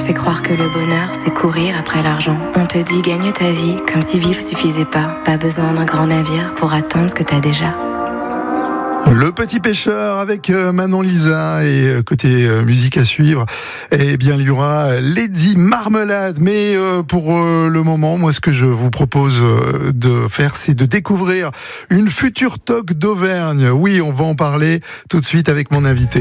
te fait croire que le bonheur, c'est courir après l'argent. On te dit gagne ta vie comme si vivre suffisait pas. Pas besoin d'un grand navire pour atteindre ce que t'as déjà. Le Petit Pêcheur avec Manon Lisa et côté musique à suivre, eh bien il y aura Lady Marmelade. Mais pour le moment, moi ce que je vous propose de faire, c'est de découvrir une future toque d'Auvergne. Oui, on va en parler tout de suite avec mon invité.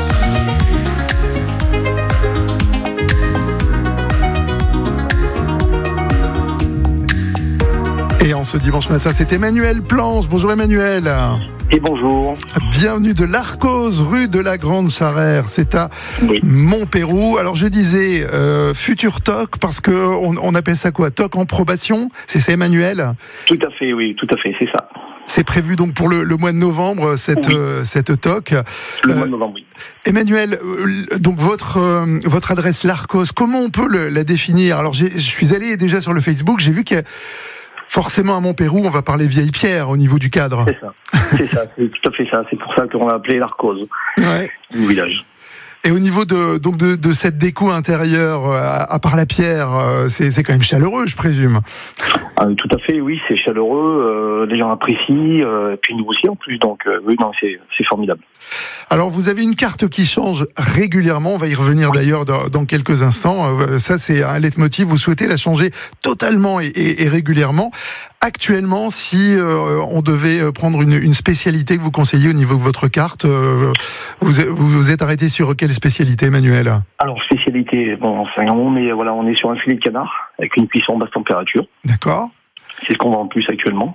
Et en ce dimanche matin, c'est Emmanuel Planche. Bonjour Emmanuel. Et bonjour. Bienvenue de l'Arcose, rue de la Grande Charrère. C'est à Oui. Montpérou. Alors je disais futur TOC parce que on appelle ça quoi? TOC en probation? C'est ça Emmanuel? Tout à fait, oui, tout à fait, c'est ça. C'est prévu donc pour le mois de novembre, cette TOC. Le mois de novembre, oui. Emmanuel, donc votre adresse l'Arcose, comment on peut la définir? Alors je suis allé déjà sur le Facebook, j'ai vu qu'il y a forcément à Montpérou, on va parler vieille pierre au niveau du cadre. C'est ça, c'est tout à fait ça. C'est pour ça qu'on l'a appelé l'Arcose, du village. Et au niveau de cette déco intérieure, à part la pierre, c'est quand même chaleureux, je présume. Tout à fait, oui, c'est chaleureux, les gens apprécient, et puis nous aussi en plus, donc oui, non, c'est formidable. Alors vous avez une carte qui change régulièrement, on va y revenir d'ailleurs dans quelques instants, ça c'est un leitmotiv, vous souhaitez la changer totalement et régulièrement. Actuellement, si on devait prendre une spécialité que vous conseillez au niveau de votre carte, vous êtes arrêté sur quelle spécialité, Emmanuel? Alors spécialité, bon, enfin, on est sur un filet de canard avec une cuisson basse température. D'accord. C'est ce qu'on vend en plus actuellement.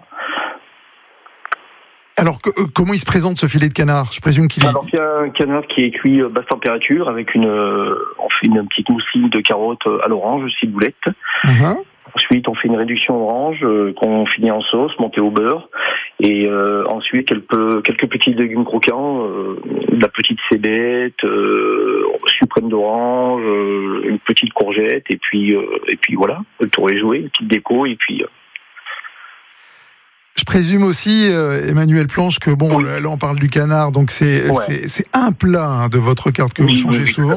Alors, comment il se présente ce filet de canard? Je présume qu'il est... Alors, c'est un canard qui est cuit basse température avec on fait une petite mousseline de carottes à l'orange, ciboulette. Uh-huh. Ensuite, on fait une réduction orange qu'on finit en sauce, montée au beurre. Et ensuite, quelques petits légumes croquants, de la petite cébette, suprême d'orange, une petite courgette, et puis voilà, le tour est joué, une petite déco, et puis... Je présume aussi, Emmanuel Planche, que bon, là on parle du canard, donc c'est un plat de votre carte que vous changez souvent.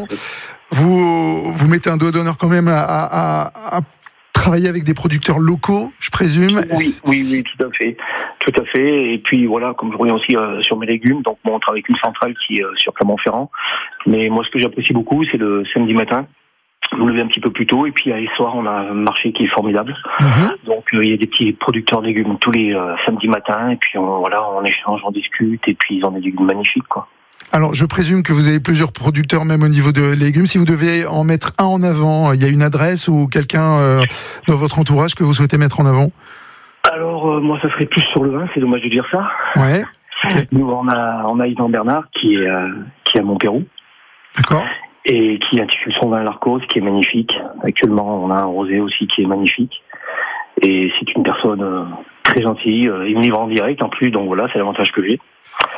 Vous mettez un doigt d'honneur quand même à travailler avec des producteurs locaux, je présume. Oui, tout à fait. Et puis voilà, comme je reviens aussi sur mes légumes, donc on travaille avec une centrale qui est sur Clermont-Ferrand. Mais moi, ce que j'apprécie beaucoup, c'est le samedi matin. Vous levez un petit peu plus tôt, et puis les soirs, on a un marché qui est formidable. Mm-hmm. Donc il y a des petits producteurs de légumes tous les samedis matins, et puis on échange, on discute, et puis ils ont des légumes magnifiques, quoi. Alors, je présume que vous avez plusieurs producteurs, même au niveau de légumes. Si vous devez en mettre un en avant, il y a une adresse ou quelqu'un dans votre entourage que vous souhaitez mettre en avant? Alors, moi, ça serait plus sur le vin, c'est dommage de dire ça. Ouais. Okay. Nous, on a Yvan Bernard qui est à Montpérou. D'accord. Et qui intitule son vin l'Arcose, qui est magnifique. Actuellement, on a un rosé aussi qui est magnifique. Et c'est une personne très gentille. Il me livre en direct en plus, donc voilà, c'est l'avantage que j'ai.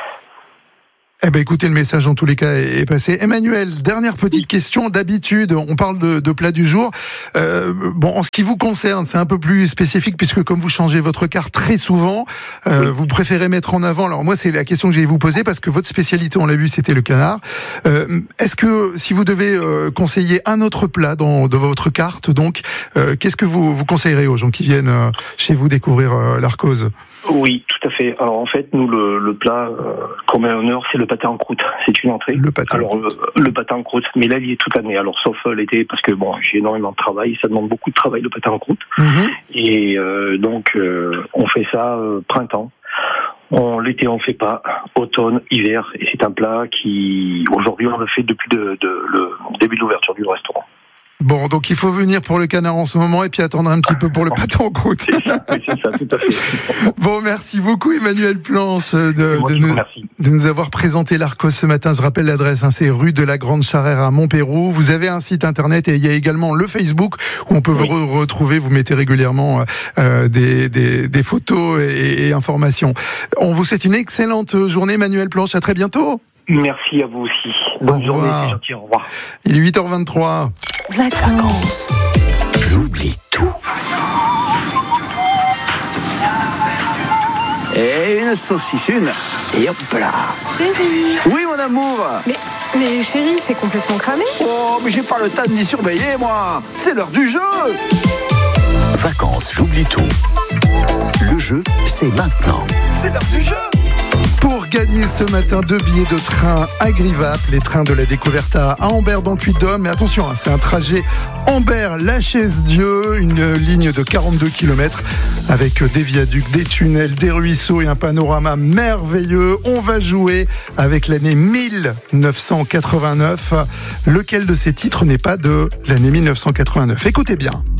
Eh ben, écoutez, le message en tous les cas est passé. Emmanuel, dernière petite question. D'habitude, on parle de plat du jour. En ce qui vous concerne, c'est un peu plus spécifique puisque comme vous changez votre carte très souvent, vous préférez mettre en avant. Alors moi, c'est la question que j'allais vous poser parce que votre spécialité, on l'a vu, c'était le canard. Est-ce que si vous devez conseiller un autre plat dans votre carte, donc, qu'est-ce que vous conseillerez aux gens qui viennent chez vous découvrir l'Arcose? Oui, tout à fait. Alors en fait, nous, le plat qu'on met en honneur, c'est le pâté en croûte. C'est une entrée. Le pâté en croûte, mais là, il est toute l'année. Alors sauf l'été, parce que bon, j'ai énormément de travail. Ça demande beaucoup de travail, le pâté en croûte. Mm-hmm. Et donc, on fait ça printemps. L'été, on fait pas. Automne, hiver. Et c'est un plat qui, aujourd'hui, on le fait depuis le début de l'ouverture du restaurant. Bon, donc il faut venir pour le canard en ce moment et puis attendre un petit peu pour le pâté en croûte. C'est ça, tout à fait. Bon, merci beaucoup Emmanuel Planche de nous avoir présenté l'Arcose ce matin. Je rappelle l'adresse, c'est rue de la Grande Charrère à Montpérou. Vous avez un site internet et il y a également le Facebook où on peut vous retrouver. Vous mettez régulièrement des photos et informations. On vous souhaite une excellente journée Emmanuel Planche. À très bientôt. Merci à vous aussi. Bonne journée, c'est gentil, au revoir. Il est 8h23. Vacances. J'oublie tout. Et une saucisse, et hop là. Chérie. Oui, mon amour. Mais chérie, c'est complètement cramé. Oh, mais j'ai pas le temps de m'y surveiller, moi. C'est l'heure du jeu. Vacances, j'oublie tout. Le jeu, c'est maintenant. C'est l'heure du jeu. Pour gagner ce matin 2 billets de train à Grivap, les trains de la découverte à Ambert dans le Puy-de-Dôme. Mais attention, c'est un trajet Ambert-La Chaise-Dieu, une ligne de 42 km avec des viaducs, des tunnels, des ruisseaux et un panorama merveilleux. On va jouer avec l'année 1989. Lequel de ces titres n'est pas de l'année 1989 ? Écoutez bien.